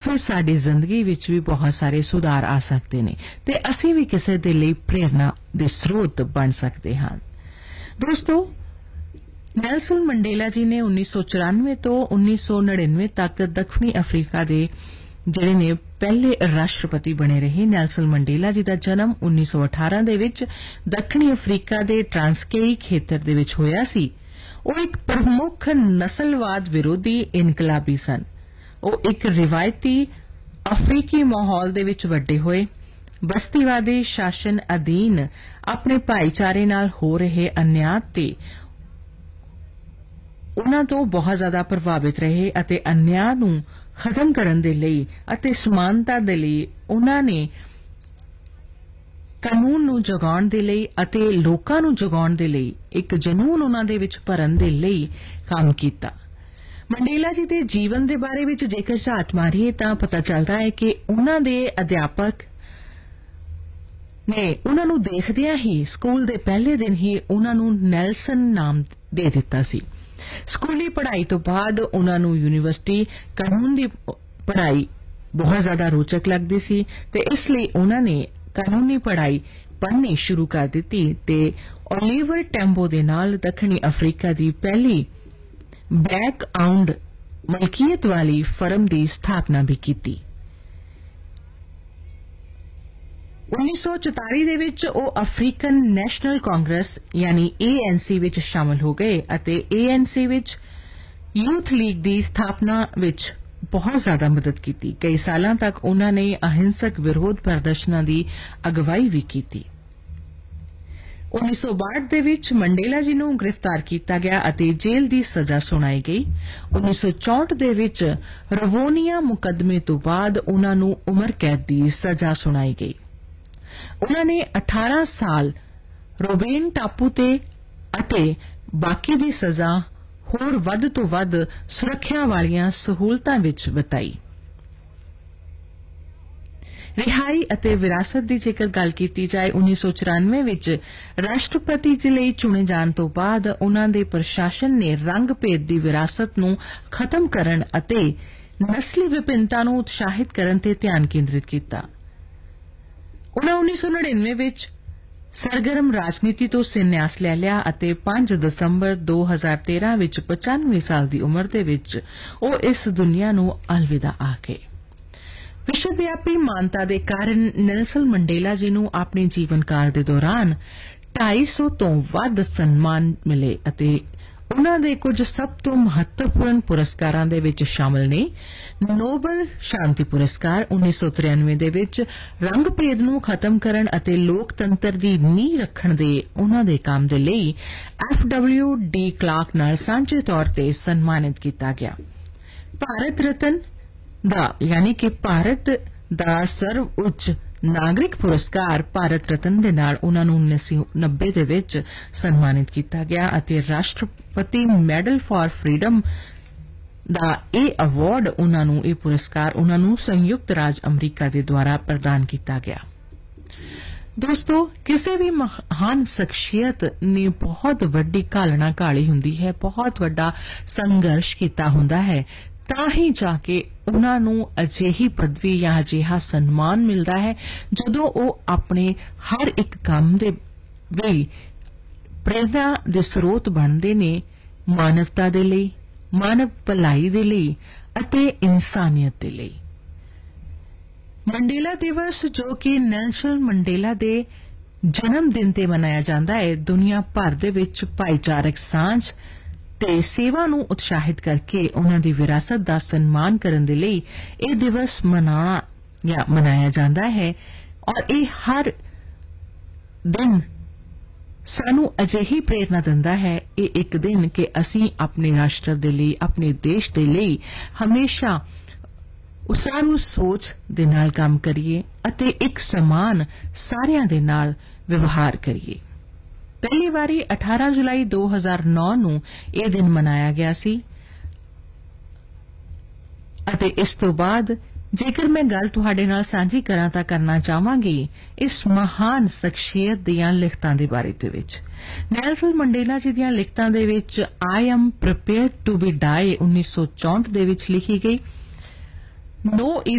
ਫਿਰ ਸਾਡੀ ਜ਼ਿੰਦਗੀ ਵਿੱਚ ਵੀ ਬਹੁਤ ਸਾਰੇ ਸੁਧਾਰ ਆ ਸਕਦੇ ਨੇ ਤੇ ਅਸੀਂ ਵੀ ਕਿਸੇ ਦੇ ਲਈ ਪ੍ਰੇਰਨਾ ਦੇ ਸਰੋਤ ਬਣ ਸਕਦੇ ਹਾਂ। ਦੋਸਤੋ, ਨੈਲਸਨ ਮੰਡੇਲਾ ਜੀ ਨੇ 1994 ਤੋਂ 1999 ਤੱਕ ਦੱਖਣੀ ਅਫਰੀਕਾ ਦੇ ਜਿਹੜੇ ਨੇ ਪਹਿਲੇ ਰਾਸ਼ਟਰਪਤੀ ਬਣੇ ਰਹੇ। ਨੈਲਸਨ ਮੰਡੇਲਾ ਜੀ ਦਾ ਜਨਮ 1918 ਦੇ ਵਿੱਚ ਦੱਖਣੀ ਅਫਰੀਕਾ ਦੇ ਟ੍ਰਾਂਸਕੇਈ ਖੇਤਰ ਦੇ ਵਿੱਚ ਹੋਇਆ ਸੀ। ਉਹ ਇੱਕ ਪ੍ਰਮੁੱਖ ਨਸਲਵਾਦ ਵਿਰੋਧੀ ਇਨਕਲਾਬੀ ਸਨ। ਉਹ ਇੱਕ ਰਿਵਾਇਤੀ ਅਫਰੀਕੀ ਮਾਹੌਲ ਦੇ ਵਿੱਚ ਵੱਡੇ ਹੋਏ। ਬਸਤੀਵਾਦੀ ਸ਼ਾਸਨ ਅਧੀਨ ਆਪਣੇ ਭਾਈਚਾਰੇ ਨਾਲ ਹੋ ਰਹੇ ਅਨਿਆਂ ਤੇ ਉਨ੍ਹਾਂ ਤੋਂ ਬਹੁਤ ਜ਼ਿਆਦਾ ਪ੍ਰਭਾਵਿਤ ਰਹੇ ਅਤੇ ਅਨਿਆਂ ਨੂੰ ਖਤਮ ਕਰਨ ਦੇ ਲਈ ਅਤੇ ਸਮਾਨਤਾ ਦੇ ਲਈ ਉਨ੍ਹਾਂ ਨੇ ਕਾਨੂੰਨ ਨੂੰ ਜਗਾਉਣ ਦੇ ਲਈ ਅਤੇ ਲੋਕਾਂ ਨੂੰ ਜਗਾਉਣ ਦੇ ਲਈ ਇੱਕ ਜਨੂੰਨ ਉਨ੍ਹਾਂ ਦੇ ਵਿੱਚ ਭਰਨ ਦੇ ਲਈ ਕੰਮ ਕੀਤਾ। ਮੰਡੇਲਾ ਜੀ ਦੇ ਜੀਵਨ ਦੇ ਬਾਰੇ ਵਿੱਚ ਜੇਕਰ ਝਾਤ ਮਾਰੀਏ ਤਾਂ ਪਤਾ ਚੱਲਦਾ ਹੈ ਕਿ ਉਨ੍ਹਾਂ ਦੇ ਅਧਿਆਪਕ ਨੇ ਉਨ੍ਹਾਂ ਨੂੰ ਦੇਖਦਿਆਂ ਹੀ ਸਕੂਲ ਦੇ ਪਹਿਲੇ ਦਿਨ ਹੀ ਉਨ੍ਹਾਂ ਨੂੰ ਨੈਲਸਨ ਨਾਮ ਦੇ ਦਿੱਤਾ ਸੀ। ਸਕੂਲੀ ਪੜ੍ਹਾਈ ਤੋਂ ਬਾਅਦ ਉਨ੍ਹਾਂ ਨੂੰ ਯੂਨੀਵਰਸਿਟੀ ਕਾਨੂੰਨ ਦੀ ਪੜ੍ਹਾਈ ਬਹੁਤ ਜ਼ਿਆਦਾ ਰੋਚਕ ਲੱਗਦੀ ਸੀ ਤੇ ਇਸ ਲਈ ਉਨ੍ਹਾਂ ਨੇ ਕਾਨੂੰਨੀ ਪੜ੍ਹਾਈ ਪੜ੍ਹਨੀ ਸ਼ੁਰੂ ਕਰ ਦਿੱਤੀ ਤੇ ਓਲੀਵਰ ਟੈਂਬੋ ਦੇ ਨਾਲ ਦੱਖਣੀ ਅਫਰੀਕਾ ਦੀ ਪਹਿਲੀ ਬਲੈਕ ਆਊਂਡ ਮਲਕੀਅਤ ਵਾਲੀ ਫਰਮ ਦੀ ਸਥਾਪਨਾ ਵੀ ਕੀਤੀ। 1944 ਦੇ ਵਿੱਚ ਉਹ ਅਫਰੀਕਨ ਨੈਸ਼ਨਲ ਕਾਂਗਰਸ ਯਾਨੀ ANC ਵਿੱਚ ਸ਼ਾਮਲ ਹੋ ਗਏ ਅਤੇ ANC ਵਿੱਚ ਯੂਥ ਲੀਗ ਦੀ ਸਥਾਪਨਾ ਵਿੱਚ ਬਹੁਤ ਜ਼ਿਆਦਾ ਮਦਦ ਕੀਤੀ। ਕਈ ਸਾਲਾਂ ਤੱਕ ਉਨ੍ਹਾਂ ਨੇ ਅਹਿੰਸਕ ਵਿਰੋਧ ਪ੍ਰਦਰਸ਼ਨਾਂ ਦੀ ਅਗਵਾਈ ਵੀ ਕੀਤੀ। 1962 ਦੇ ਵਿੱਚ ਮੰਡੇਲਾ ਜੀ ਨੂੰ ਗ੍ਰਿਫਤਾਰ ਕੀਤਾ ਗਿਆ ਅਤੇ ਜੇਲ੍ਹ ਦੀ ਸਜ਼ਾ ਸੁਣਾਈ ਗਈ। 1964 ਦੇ ਵਿੱਚ ਰਵੋਨੀਆ ਮੁਕੱਦਮੇ ਤੋਂ ਬਾਅਦ ਉਨ੍ਹਾਂ ਨੂੰ ਉਮਰ ਕੈਦ ਦੀ ਸਜ਼ਾ ਸੁਣਾਈ ਗਈ। ਉਨ੍ਹਾਂ ਨੇ 18 ਸਾਲ ਰੋਬੇਨ ਟਾਪੂ ਤੇ ਅਤੇ ਬਾਕੀ ਦੀ ਸਜ਼ਾ ਹੋਰ ਵੱਧ ਤੋਂ ਵੱਧ ਸੁਰੱਖਿਆ ਵਾਲੀਆਂ ਸਹੂਲਤਾਂ ਵਿੱਚ ਬਿਤਾਈ। ਰਿਹਾਈ ਅਤੇ ਵਿਰਾਸਤ ਦੀ ਜੇਕਰ ਗੱਲ ਕੀਤੀ ਜਾਏ 1994 ਵਿੱਚ ਰਾਸ਼ਟਰਪਤੀ ਦੇ ਲਈ ਚੁਣੇ ਜਾਣ ਤੋਂ ਬਾਅਦ ਉਨ੍ਹਾਂ ਦੇ ਪ੍ਰਸ਼ਾਸਨ ਨੇ ਰੰਗ ਭੇਦ ਦੀ ਵਿਰਾਸਤ ਨੂੰ ਖਤਮ ਕਰਨ ਅਤੇ ਨਸਲੀ ਵਿਭਿੰਨਤਾ ਨੂੰ ਉਤਸ਼ਾਹਿਤ ਕਰਨ ਤੇ ਧਿਆਨ ਕੇਂਦਰਿਤ ਕੀਤਾ। ਉਨ੍ਹਾਂ 1999 ਵਿੱਚ ਸਰਗਰਮ ਰਾਜਨੀਤੀ ਤੋਂ ਸੰਨਿਆਸ ਲੈ ਲਿਆ ਅਤੇ 5 ਦਸੰਬਰ 2013 ਵਿੱਚ 95 ਸਾਲ ਦੀ ਉਮਰ ਦੇ ਵਿੱਚ ਉਹ ਇਸ ਦੁਨੀਆ ਨੂੰ ਅਲਵਿਦਾ ਆ ਗਏ। ਵਿਸ਼ਵ ਵਿਆਪੀ ਮਾਨਤਾ ਦੇ ਕਾਰਨ ਨੈਲਸਨ ਮੰਡੇਲਾ ਜੀ ਨੂੰ ਆਪਣੇ ਜੀਵਨ ਕਾਲ ਦੇ ਦੌਰਾਨ 250 ਤੋਂ ਵੱਧ ਸਨਮਾਨ ਮਿਲੇ ਅਤੇ ਉਨ੍ਹਾਂ ਦੇ ਕੁਝ ਸਭ ਤੋਂ ਮਹੱਤਵਪੂਰਨ ਪੁਰਸਕਾਰਾਂ ਦੇ ਵਿੱਚ ਸ਼ਾਮਲ ਨੇ ਨੋਬਲ ਸ਼ਾਂਤੀ ਪੁਰਸਕਾਰ 1993 ਦੇ ਵਿੱਚ ਰੰਗ ਭੇਦ ਨੂੰ ਖਤਮ ਕਰਨ ਅਤੇ ਲੋਕਤੰਤਰ ਦੀ ਨੀਂਹ ਰੱਖਣ ਦੇ ਉਨ੍ਹਾਂ ਦੇ ਕੰਮ ਦੇ ਲਈ FWD ਕਲਾਰਕ ਨਾਲ ਸਾਂਝੇ ਤੌਰ ਤੇ ਸਨਮਾਨਿਤ ਕੀਤਾ ਗਿਆ। ਭਾਰਤ ਰਤਨ ਦਾ ਯਾਨੀ ਕਿ ਭਾਰਤ ਦਾ ਸਰਵ ਉੱਚ ਨਾਗਰਿਕ ਪੁਰਸਕਾਰ ਭਾਰਤ ਰਤਨ ਦੇ ਨਾਲ ਉਨ੍ਹਾਂ ਨੂੰ 1990 ਦੇ ਵਿੱਚ ਸਨਮਾਨਿਤ ਕੀਤਾ ਗਿਆ ਅਤੇ ਰਾਸ਼ਟਰਪਤੀ ਮੈਡਲ ਫਾਰ ਫਰੀडम ਦਾ ਇਹ ਅਵਾਰਡ ਉਨ੍ਹਾਂ ਨੂੰ ਇਹ ਪੁਰਸਕਾਰ ਉਨ੍ਹਾਂ ਨੂੰ ਸੰਯੁਕਤ ਰਾਜ ਅਮਰੀਕਾ ਦੇ ਦੁਆਰਾ ਪ੍ਰਦਾਨ ਕੀਤਾ ਗਿਆ। ਦੋਸਤੋ, ਕਿਸੇ ਵੀ ਮਹਾਨ ਸ਼ਖਸੀਅਤ ਨੇ ਬਹੁਤ ਵੱਡੀ ਘਾਲਣਾ ਘਾਲੀ ਹੁੰਦੀ ਹੈ, ਬਹੁਤ ਵੱਡਾ ਸੰਘਰਸ਼ ਕੀਤਾ ਹੁੰਦਾ ਹੈ, ਤਾਂ ਹੀ ਜਾ ਕੇ ਉਨ੍ਹਾਂ ਨੂੰ ਅਜਿਹੀ ਪਦਵੀ ਜਾਂ ਅਜਿਹਾ ਸਨਮਾਨ ਮਿਲਦਾ ਹੈ ਜਦੋਂ ਉਹ ਆਪਣੇ ਹਰ ਇੱਕ ਕੰਮ ਦੇ ਵੀ ਪ੍ਰੇਰਨਾ ਦੇ ਸਰੋਤ ਬਣਦੇ ਨੇ ਮਾਨਵਤਾ ਦੇ ਲਈ, ਮਾਨਵ ਭਲਾਈ ਦੇ ਲਈ ਅਤੇ ਇਨਸਾਨੀਅਤ ਦੇ ਲਈ। ਮੰਡੇਲਾ ਦਿਵਸ ਜੋ ਕਿ ਨੈਲਸਨ ਮੰਡੇਲਾ ਦੇ ਜਨਮ ਦਿਨ ਤੇ ਮਨਾਇਆ ਜਾਂਦਾ ਹੈ, ਦੁਨੀਆ ਭਰ ਦੇ ਵਿੱਚ ਭਾਈਚਾਰਕ ਸਾਂਝ ਤੇ ਸੇਵਾ ਨੂੰ ਉਤਸ਼ਾਹਿਤ ਕਰਕੇ ਉਨ੍ਹਾਂ ਦੀ ਵਿਰਾਸਤ ਦਾ ਸਨਮਾਨ ਕਰਨ ਦੇ ਲਈ ਇਹ ਦਿਵਸ ਮਨਾਉਣਾ ਜਾਂ ਮਨਾਇਆ ਜਾਂਦਾ ਹੈ ਔਰ ਇਹ ਹਰ ਦਿਨ ਸਾਨੂੰ ਅਜਿਹੀ ਪ੍ਰੇਰਨਾ ਦਿੰਦਾ ਹੈ ਇਹ ਇੱਕ ਦਿਨ ਕਿ ਅਸੀਂ ਆਪਣੇ ਰਾਸ਼ਟਰ ਦੇ ਲਈ, ਆਪਣੇ ਦੇਸ਼ ਦੇ ਲਈ ਹਮੇਸ਼ਾ ਉਸਾਰੂ ਸੋਚ ਦੇ ਨਾਲ ਕੰਮ ਕਰੀਏ ਅਤੇ ਇੱਕ ਸਮਾਨ ਸਾਰਿਆਂ ਦੇ ਨਾਲ ਵਿਵਹਾਰ ਕਰੀਏ। ਪਹਿਲੀ ਵਾਰੀ 18 ਜੁਲਾਈ 2009 ਨੂੰ ਇਹ ਦਿਨ ਮਨਾਇਆ ਗਿਆ ਸੀ ਅਤੇ ਇਸ ਤੋਂ ਬਾਅਦ ਜੇਕਰ ਮੈਂ ਗੱਲ ਤੁਹਾਡੇ ਨਾਲ ਸਾਂਝੀ ਕਰਾਂ ਤਾਂ ਕਰਨਾ ਚਾਹਾਂਗੀ ਇਸ ਮਹਾਨ ਸ਼ਖਸੀਅਤ ਦੀਆਂ ਲਿਖਤਾਂ ਦੇ ਬਾਰੇ ਦੇ ਵਿੱਚ। ਨੈਲਸਨ ਮੰਡੇਲਾ ਜੀ ਦੀਆਂ ਲਿਖਤਾਂ ਦੇ ਵਿੱਚ I am prepared to be ਡਾਈ 1964 ਦੇ ਵਿੱਚ ਲਿਖੀ ਗਈ। No